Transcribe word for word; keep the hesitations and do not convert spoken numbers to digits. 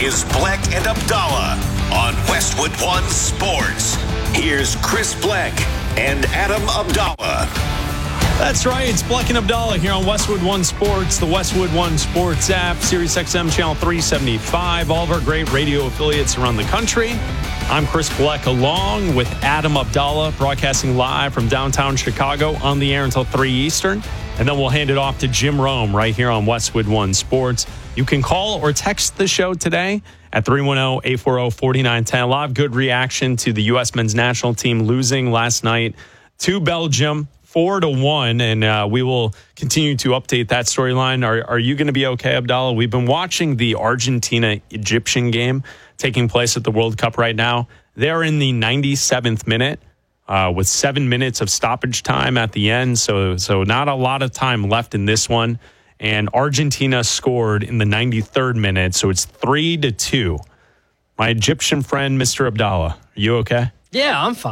is Bleck and Abdallah on Westwood One Sports. Here's Chris Bleck and Adam Abdallah. That's right. It's Bleck and Abdallah here on Westwood One Sports, the Westwood One Sports app, Sirius X M channel three seventy-five, all of our great radio affiliates around the country. I'm Chris Bleck along with Adam Abdallah, broadcasting live from downtown Chicago on the air until three Eastern. And then we'll hand it off to Jim Rome right here on Westwood One Sports. You can call or text the show today at three one zero, eight four zero, four nine one zero. A lot of good reaction to the U S men's national team losing last night to Belgium, four to one. And uh, we will continue to update that storyline. Are, are you going to be okay, Abdallah? We've been watching the Argentina-Egyptian game taking place at the World Cup right now. They're in the ninety-seventh minute. Uh, with seven minutes of stoppage time at the end. So so not a lot of time left in this one. And Argentina scored in the ninety-third minute. So it's three to two. My Egyptian friend, Mister Abdallah, are you okay? Yeah, I'm fine.